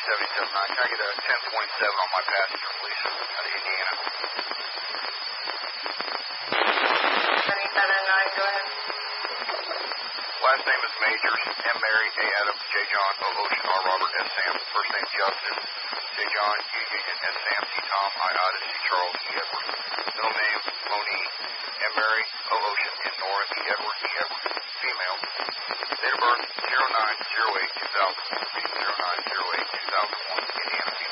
779. Can I get a 1027 on my passenger, please, out of Indiana? 779, go ahead. Last name is Majors, M. Mary, A. Adam, J. John, O. Ocean, R. Robert, S. Sam. First name Justice, J. John, U. Union, S. Sam, T. Tom, I. Otis, C. Charles, E. Edward. Middle name Monique, M. Mary, O. Ocean, N. Nora, E. Edward, E. Edward. Female. Date of birth 09/08/2000. 09/08/2001.